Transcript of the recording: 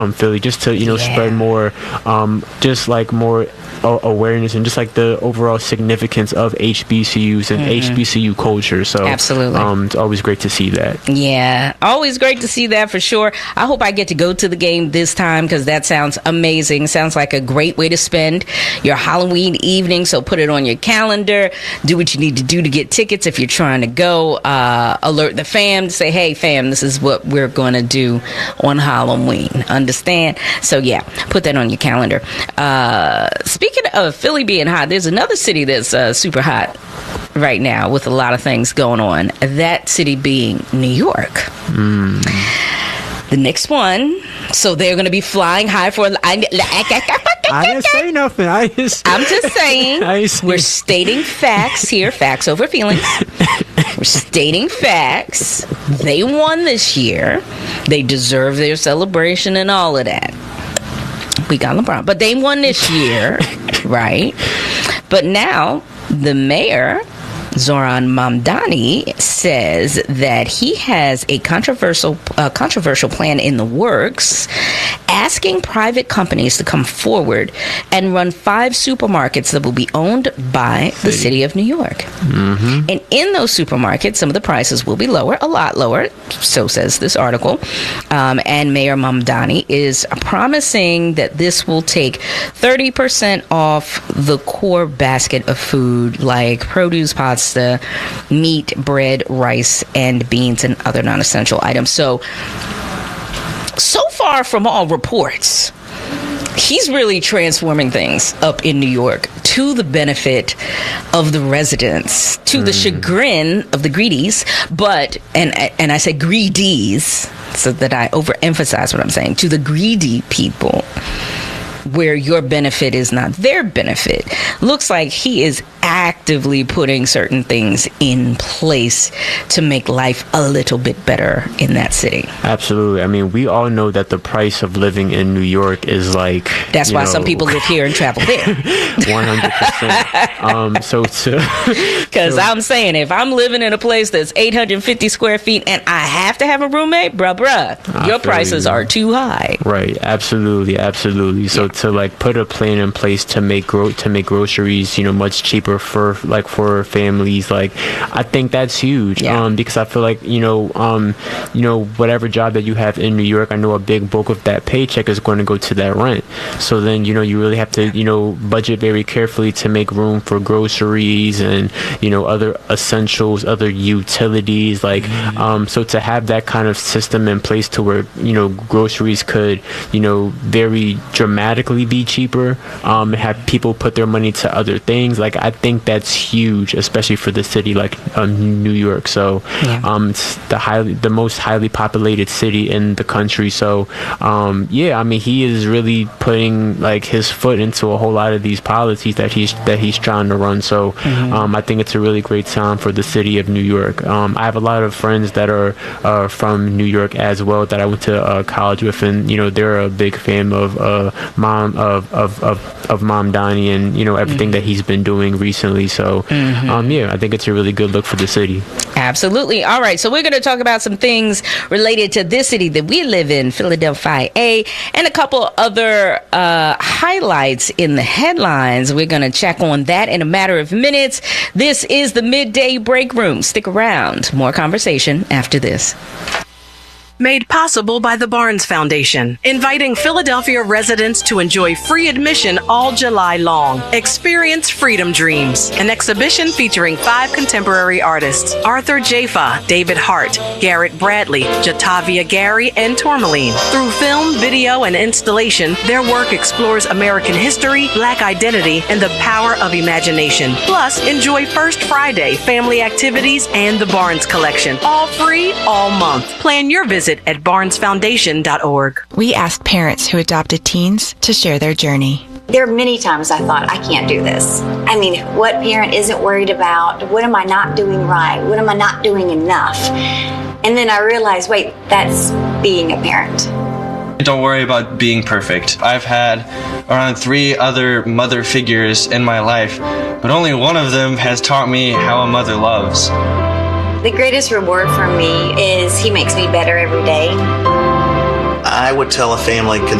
Philly, just to spread more, just like more awareness and just like the overall significance of HBCUs and HBCU culture. So absolutely, it's always great to see that. Yeah, always great to see that for sure. I hope I get to go to the game this time, because that sounds amazing. Sounds like a great way to spend your Halloween evening. So put it on your calendar. Do what you need to do to get tickets if you're trying to go. Alert the fam. Say, hey fam, this is what we're going to do on Halloween. Understand? So yeah, put that on your calendar. Speaking of Philly being hot, there's another city that's super hot right now with a lot of things going on. That city being New York. The next one. So they're going to be flying high for... I didn't say nothing. I'm just saying. We're stating facts here. Facts over feelings. We're stating facts. They won this year. They deserve their celebration and all of that. We got LeBron. But they won this year, right? But now the mayor, Zoran Mamdani, says that he has a controversial plan in the works, asking private companies to come forward and run 5 supermarkets that will be owned by the city of New York. And in those supermarkets, some of the prices will be lower, a lot lower, so says this article. And Mayor Mamdani is promising that this will take 30% off the core basket of food like produce, pasta, meat, bread, rice, and beans, and other non-essential items. So far from all reports, he's really transforming things up in New York to the benefit of the residents, to the chagrin of the greedies, but, and I say greedies so that I overemphasize what I'm saying, to the greedy people, where your benefit is not their benefit. Looks like he is actively putting certain things in place to make life a little bit better in that city. Absolutely. I mean, we all know that the price of living in New York is like... That's why some people live here and travel there. 100%. Because I'm saying, if I'm living in a place that's 850 square feet and I have to have a roommate, bruh, your prices are too high. Right. Absolutely. So to like put a plan in place to make groceries, much cheaper for families, like I think that's huge. Because I feel like whatever job that you have in New York, I know a big bulk of that paycheck is going to go to that rent. So then you really have to budget very carefully to make room for groceries and other essentials, other utilities, like so to have that kind of system in place to where groceries could very dramatically be cheaper, and have people put their money to other things, like I think that's huge, especially for the city like New York. So it's the most highly populated city in the country. So I mean, he is really putting like his foot into a whole lot of these policies that he's trying to run. So I think it's a really great time for the city of New York. I have a lot of friends that are from New York as well that I went to college with, and they're a big fan of Mamdani and everything that he's been doing recently. So I think it's a really good look for the city. Absolutely. All right, so we're going to talk about some things related to this city that we live in, Philadelphia, and a couple other highlights in the headlines. We're going to check on that in a matter of minutes. This is the Midday Break Room. Stick around. More conversation after this. Made possible by the Barnes Foundation, inviting Philadelphia residents to enjoy free admission all July long. Experience Freedom Dreams, an exhibition featuring 5 contemporary artists: Arthur Jafa, David Hart, Garrett Bradley, Jatavia Gary, and Tourmaline. Through film, video, and installation, their work explores American history, Black identity, and the power of imagination. Plus, enjoy First Friday, family activities, and the Barnes Collection. All free, all month. Plan your visit at barnesfoundation.org. We asked parents who adopted teens to share their journey. There are many times I thought, I can't do this. I mean, what parent isn't worried about? What am I not doing right? What am I not doing enough? And then I realized, wait, that's being a parent. Don't worry about being perfect. I've had around 3 other mother figures in my life, but only one of them has taught me how a mother loves. The greatest reward for me is he makes me better every day. I would tell a family,